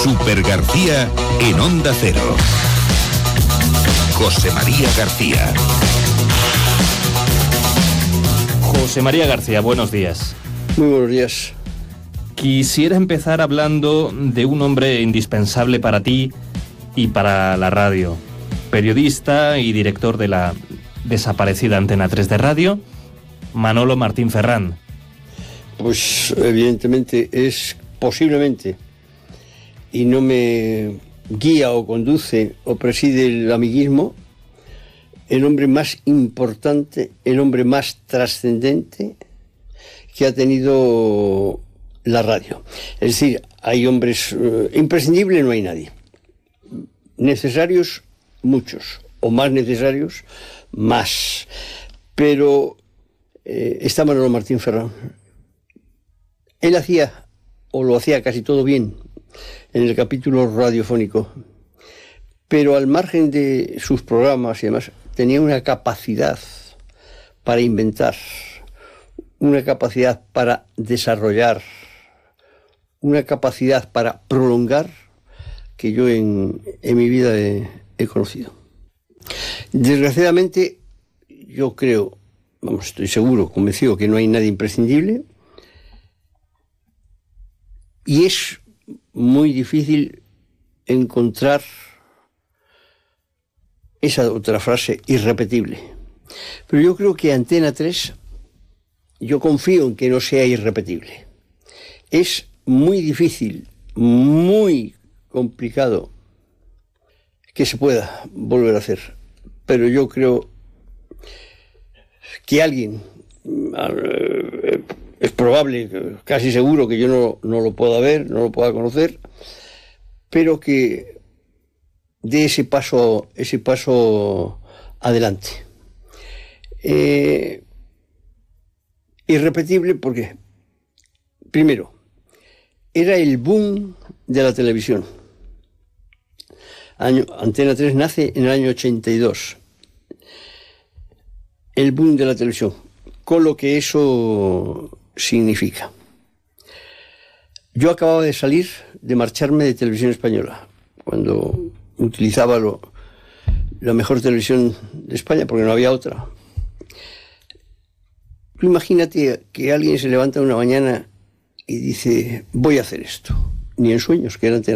Super García en Onda Cero. José María García. José María García, buenos días. Muy buenos días. Quisiera empezar hablando de un hombre indispensable para ti y para la radio. Periodista y director de la desaparecida Antena 3 de radio, Manolo Martín Ferrán. Pues evidentemente es posiblemente, y no me guía o conduce o preside el amiguismo, el hombre más importante, el hombre más trascendente que ha tenido la radio. Es decir, hay hombres imprescindibles, no hay nadie. Necesarios, muchos, o más necesarios, más. Pero está Manolo Martín Ferrán. Él hacía, o lo hacía casi todo bien, en el capítulo radiofónico, pero al margen de sus programas y demás, tenía una capacidad para inventar, una capacidad para desarrollar, una capacidad para prolongar que yo en mi vida he conocido. Desgraciadamente, yo creo, estoy seguro, convencido que no hay nadie imprescindible, y es muy difícil encontrar esa otra frase irrepetible. Pero yo creo que Antena 3, yo confío en que no sea irrepetible. Es muy difícil, muy complicado que se pueda volver a hacer. Pero yo creo que alguien, es probable, casi seguro que yo no lo pueda ver, no lo pueda conocer, pero que dé ese paso adelante. Irrepetible porque, primero, era el boom de la televisión. Antena 3 nace en el año 82. El boom de la televisión, con lo que eso significa. Yo acababa de marcharme de Televisión Española, cuando utilizaba la mejor televisión de España, porque no había otra. Tú imagínate que alguien se levanta una mañana y dice, voy a hacer esto. Ni en sueños, que era Antena